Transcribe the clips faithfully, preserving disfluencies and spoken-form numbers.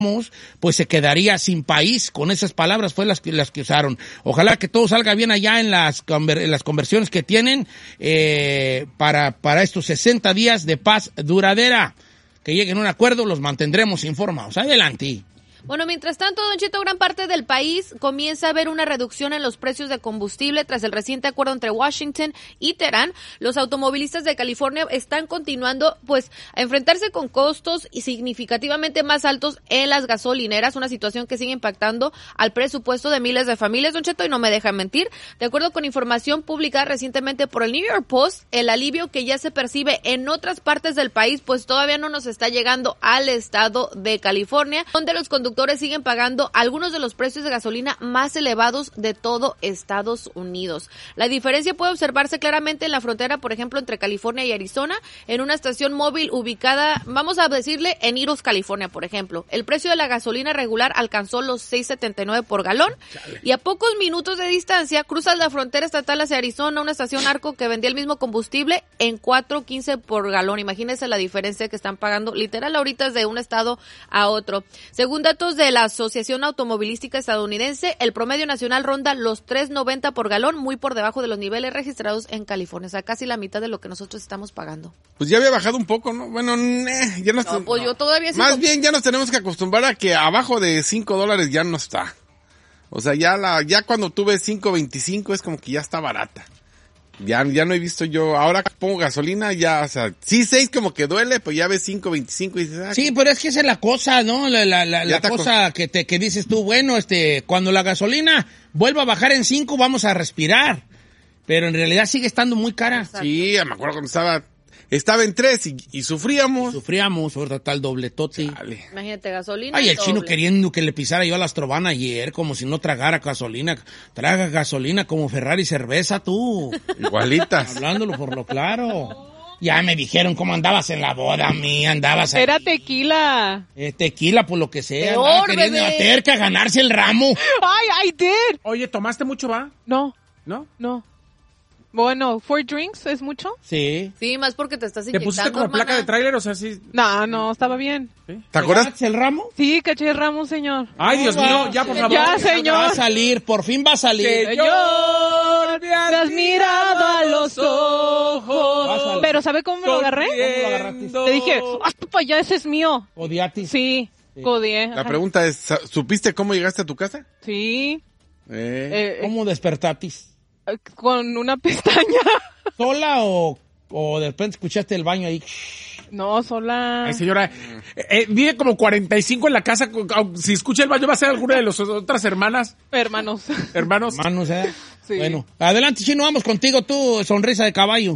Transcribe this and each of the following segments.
pues se quedaría sin país. Con esas palabras fue las que, las que usaron. Ojalá que todo salga bien allá en las, conver, en las conversiones que tienen eh, para, para estos sesenta días de paz duradera. Que lleguen a un acuerdo, los mantendremos informados. Adelante. Bueno, mientras tanto, Don Cheto, gran parte del país comienza a ver una reducción en los precios de combustible tras el reciente acuerdo entre Washington y Teherán. Los automovilistas de California están continuando, pues, a enfrentarse con costos y significativamente más altos en las gasolineras, una situación que sigue impactando al presupuesto de miles de familias, Don Cheto, y no me dejan mentir. De acuerdo con información publicada recientemente por el New York Post, el alivio que ya se percibe en otras partes del país, pues todavía no nos está llegando al estado de California, donde los conductores siguen pagando algunos de los precios de gasolina más elevados de todo Estados Unidos. La diferencia puede observarse claramente en la frontera, por ejemplo, entre California y Arizona, en una estación móvil ubicada, vamos a decirle, en Iros, California, por ejemplo. El precio de la gasolina regular alcanzó los seis setenta y nueve por galón. Chale. Y a pocos minutos de distancia cruzas la frontera estatal hacia Arizona, una estación Arco que vendía el mismo combustible en cuatro quince por galón. Imagínense la diferencia que están pagando, literal, ahorita es de un estado a otro. Según datos de la Asociación Automovilística Estadounidense, el promedio nacional ronda los tres noventa por galón, muy por debajo de los niveles registrados en California, o sea, casi la mitad de lo que nosotros estamos pagando. Pues ya había bajado un poco, ¿no? Bueno, eh, ya nos no, pues yo todavía más sigo... bien ya nos tenemos que acostumbrar a que abajo de cinco dólares ya no está. O sea, ya la ya cuando tuve cinco veinticinco es como que ya está barata. Ya, ya no he visto yo, ahora que pongo gasolina, ya, o sea, sí, seis como que duele, pues ya ves cinco veinticinco y dices, ah, sí, pero es que esa es la cosa, ¿no? La, la, la, la cosa con... que te, que dices tú, bueno, este, cuando la gasolina vuelva a bajar en cinco, vamos a respirar. Pero en realidad sigue estando muy cara. Exacto. Sí, me acuerdo cuando estaba, estaba en tres y, y sufríamos. Y sufríamos, ahorita tal dobletote. Dale. Imagínate, gasolina. Ay, el doble. chino queriendo que le pisara yo a la Astrobana ayer, como si no tragara gasolina. Traga gasolina como Ferrari cerveza, tú. Igualitas. Hablándolo por lo claro. Ya me dijeron cómo andabas en la boda, mía, andabas ahí. Era tequila. Eh, tequila, por lo que sea. Peor, Andaba queriendo bebé. a terca ganarse el ramo. Ay, I did. Oye, ¿tomaste mucho, va? No, ¿No? no. Bueno, four drinks es mucho. Sí. Sí, más porque te estás ¿Te inyectando, pusiste como hermana. placa de tráiler? O sea, sí. No, no, estaba bien. ¿Te acuerdas? ¿Ganaste el ramo? Sí, caché el ramo, señor. Ay, Dios No, mío, va. ya, por favor. Ya, señor. Va a salir, por fin va a salir. Señor, me has mirado a los ojos. Pásale. Pero ¿sabe cómo me lo agarré? ¿Cómo lo agarraste? Te dije, hazte para allá, ese es mío. Odiatis. Sí, codié. La ajá. pregunta es, ¿supiste cómo llegaste a tu casa? Sí. Eh. Eh, ¿Cómo despertatis? eh, con una pestaña. ¿Sola o, o de repente escuchaste el baño ahí? No, sola. Ay, señora, eh, eh, vive como cuarenta y cinco en la casa. Si escucha el baño, va a ser alguna de las otras hermanas, Hermanos. hermanos. Manos, ¿eh? Sí. Bueno, adelante, Chino, vamos contigo, tú, sonrisa de caballo.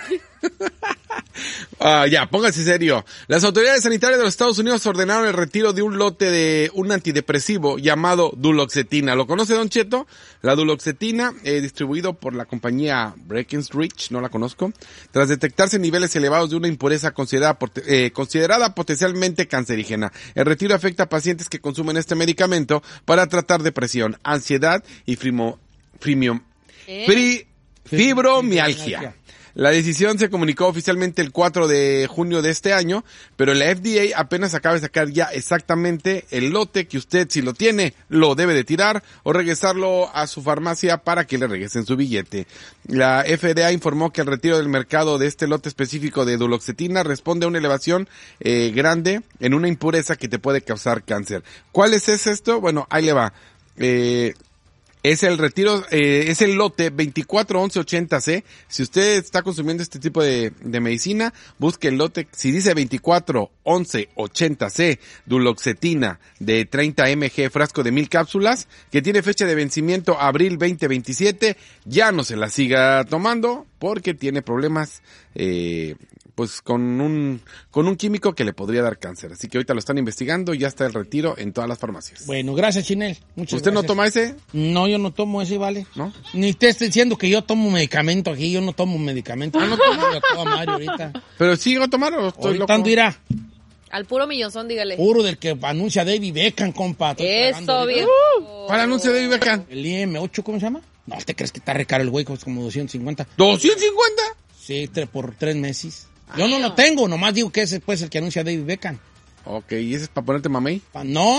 Ah, ya, póngase serio. Las autoridades sanitarias de los Estados Unidos ordenaron el retiro de un lote de un antidepresivo llamado duloxetina. ¿Lo conoce, Don Cheto? La duloxetina, eh, distribuido por la compañía Breckenridge, no la conozco, tras detectarse niveles elevados de una impureza considerada, eh, considerada potencialmente cancerígena. El retiro afecta a pacientes que consumen este medicamento para tratar depresión, ansiedad y frimo, frimio, ¿Eh? fri, fibromialgia. La decisión se comunicó oficialmente el cuatro de junio de este año, pero la F D A apenas acaba de sacar ya exactamente el lote que usted, si lo tiene, lo debe de tirar o regresarlo a su farmacia para que le regresen su billete. La F D A informó que el retiro del mercado de este lote específico de duloxetina responde a una elevación eh, grande en una impureza que te puede causar cáncer. ¿Cuál es esto? Bueno, ahí le va. Eh... Es el retiro, eh, es el lote veinticuatro once ochenta C. Si usted está consumiendo este tipo de, de medicina, busque el lote, si dice veinticuatro once ochenta C, duloxetina de treinta miligramos, frasco de mil cápsulas, que tiene fecha de vencimiento abril veinte veintisiete, ya no se la siga tomando porque tiene problemas, eh, pues con un, con un químico que le podría dar cáncer. Así que ahorita lo están investigando y ya está el retiro en todas las farmacias. Bueno, gracias, Chinel. Muchas ¿Usted no gracias. toma ese? No, yo no tomo ese, vale. ¿No? Ni te esté diciendo que yo tomo medicamento aquí, yo no tomo medicamento. Ah, no tomo, yo tomo Mario ahorita. ¿Pero sigo a tomar o estoy Ahorita loco? ando irá. Al puro millonzón, dígale. Puro del que anuncia David Beckham, compa. Estoy pagando Eso, ahorita. viejo. ¿Cuál anuncio de Beckham? El I M ocho, ¿cómo se llama? No, ¿te crees que está re caro el güey? Es como doscientos cincuenta. ¿doscientos cincuenta? Sí, tre- por tres meses. Yo no lo tengo, nomás digo que ese pues el que anuncia David Beckham. Ok, ¿y ese es para ponerte mamey? No.